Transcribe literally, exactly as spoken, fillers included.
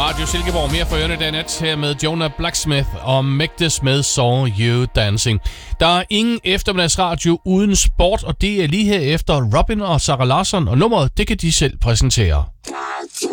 Radio Silkeborg, mere for ørerne den nat her med Jonah Blacksmith og Mægtes med Saw You Dancing. Der er ingen eftermiddagsradio uden sport, og det er lige her efter Robin og Sarah Larsson, og nummeret, det kan de selv præsentere.